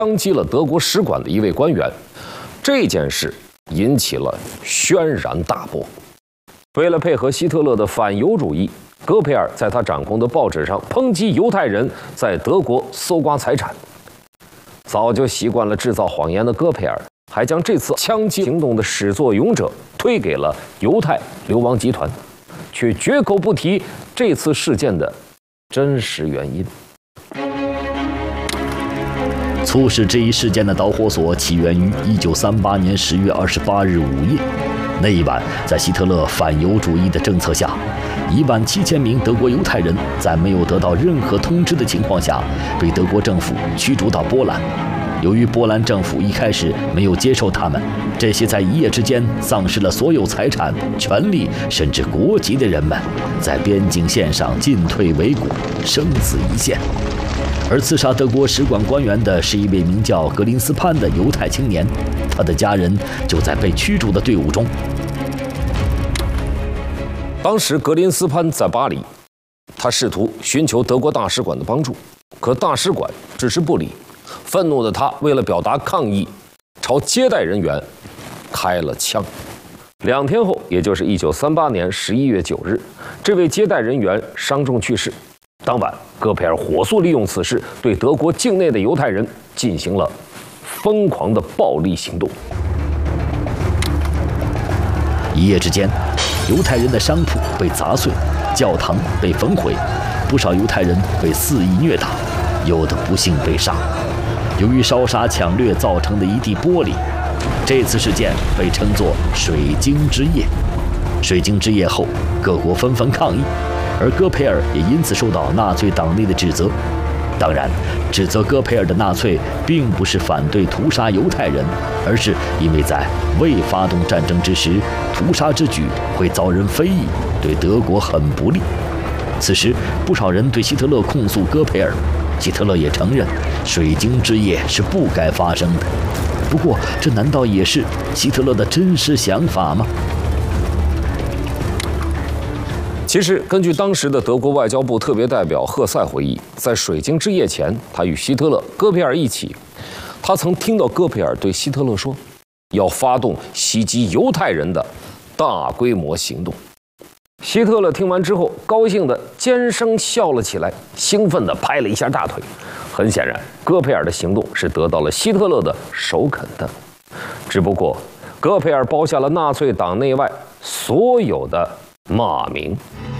枪击了德国使馆的一位官员。这件事引起了轩然大波。为了配合希特勒的反犹主义，戈培尔在他掌控的报纸上抨击犹太人在德国搜刮财产。早就习惯了制造谎言的戈培尔，还将这次枪击行动的始作俑者推给了犹太流亡集团，却绝口不提这次事件的真实原因。 促使这一事件的导火索起源于1938年10月28日午夜。那一晚，在希特勒反犹主义的政策下，17000名德国犹太人在没有得到任何通知的情况下，被德国政府驱逐到波兰。由于波兰政府一开始没有接受他们，这些在一夜之间丧失了所有财产、权利甚至国籍的人们，在边境线上进退维谷，生死一线。而刺杀德国使馆官员的是一位名叫格林斯潘的犹太青年，他的家人就在被驱逐的队伍中。 当时格林斯潘在巴黎，他试图寻求德国大使馆的帮助，可大使馆置之不理。愤怒的他为了表达抗议，朝接待人员开了枪。2天后，也就是1938年11月9日，这位接待人员伤重去世。当晚，戈培尔火速利用此事，对德国境内的犹太人进行了疯狂的暴力行动。 一夜之间，犹太人的商铺被砸碎，教堂被焚毁，不少犹太人被肆意虐打，有的不幸被杀。由于烧杀抢掠造成的一地玻璃，这次事件被称作水晶之夜。水晶之夜后，各国纷纷抗议，而戈培尔也因此受到纳粹党内的指责。当然，指责戈培尔的纳粹并不是反对屠杀犹太人，而是因为在未发动战争之时，屠杀之举会遭人非议，对德国很不利。此时，不少人对希特勒控诉戈培尔，希特勒也承认水晶之夜是不该发生的。不过，这难道也是希特勒的真实想法吗？ 其实，根据当时的德国外交部特别代表赫塞回忆，在水晶之夜前，他与希特勒、戈培尔一起，他曾听到戈培尔对希特勒说，要发动袭击犹太人的大规模行动。希特勒听完之后，高兴地尖声笑了起来，兴奋地拍了一下大腿。很显然，戈培尔的行动是得到了希特勒的首肯的。只不过，戈培尔包下了纳粹党内外所有的骂名。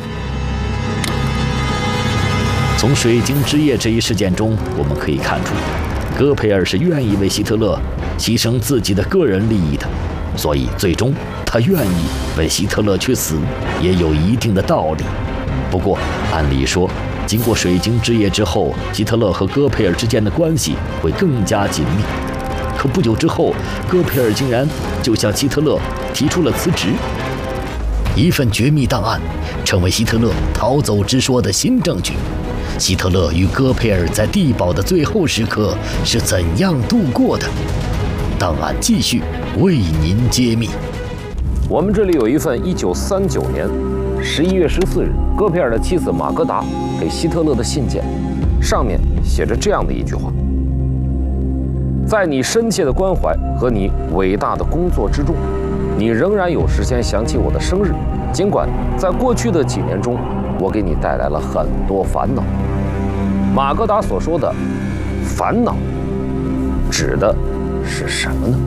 从水晶之夜这一事件中，我们可以看出，戈培尔是愿意为希特勒牺牲自己的个人利益的，所以最终他愿意为希特勒去死，也有一定的道理。不过，按理说，经过水晶之夜之后，希特勒和戈培尔之间的关系会更加紧密。可不久之后，戈培尔竟然就向希特勒提出了辞职。一份绝密档案成为希特勒逃走之说的新证据。希特勒与戈培尔在地堡的最后时刻是怎样度过的？档案继续为您揭秘。 我们这里有一份1939年11月14日戈培尔的妻子玛格达给希特勒的信件，上面写着这样的一句话：在你深切的关怀和你伟大的工作之中，你仍然有时间想起我的生日，尽管在过去的几年中，我给你带来了很多烦恼。玛格达所说的烦恼指的是什么呢？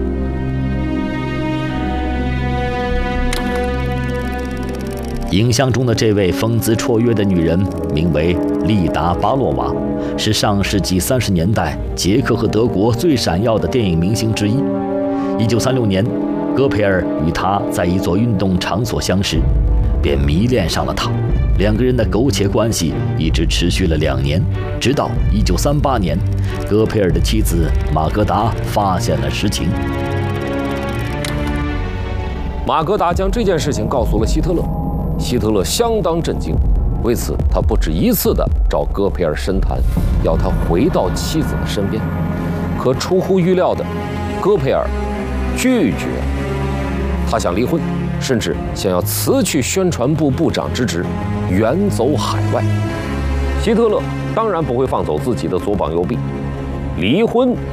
影像中的这位风姿绰约的女人名为丽达·巴洛娃，是上世纪30年代捷克和德国最闪耀的电影明星之一。1936年，戈培尔与她在一座运动场所相识，便迷恋上了她。两个人的苟且关系一直持续了2年，直到1938年，戈培尔的妻子玛格达发现了实情。 玛格达将这件事情告诉了希特勒，希特勒相当震惊，为此他不止一次地找戈培尔深谈，要他回到妻子的身边。可出乎预料的，戈培尔拒绝，他想离婚，甚至想要辞去宣传部部长之职，远走海外。希特勒当然不会放走自己的左膀右臂， 离婚